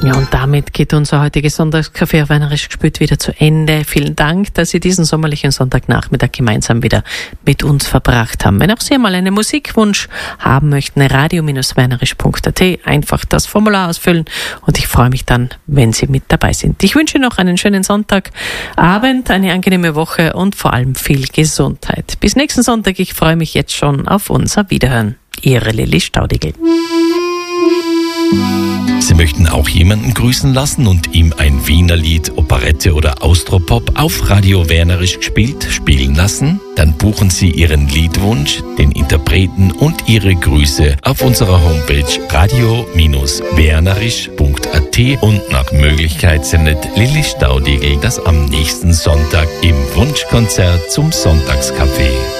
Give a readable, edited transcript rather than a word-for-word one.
Ja, und damit geht unser heutiges Sonntagskaffee auf Wienerisch gespielt wieder zu Ende. Vielen Dank, dass Sie diesen sommerlichen Sonntagnachmittag gemeinsam wieder mit uns verbracht haben. Wenn auch Sie mal einen Musikwunsch haben möchten, radio-wienerisch.at, einfach das Formular ausfüllen und ich freue mich dann, wenn Sie mit dabei sind. Ich wünsche noch einen schönen Sonntagabend, eine angenehme Woche und vor allem viel Gesundheit. Bis nächsten Sonntag, ich freue mich jetzt schon auf unser Wiederhören. Ihre Lilli Staudigl. Sie möchten auch jemanden grüßen lassen und ihm ein Wiener Lied, Operette oder Austropop auf Radio Wienerisch gespielt spielen lassen? Dann buchen Sie Ihren Liedwunsch, den Interpreten und Ihre Grüße auf unserer Homepage radio-wienerisch.at und nach Möglichkeit sendet Lilli Staudigl das am nächsten Sonntag im Wunschkonzert zum Sonntagskaffee.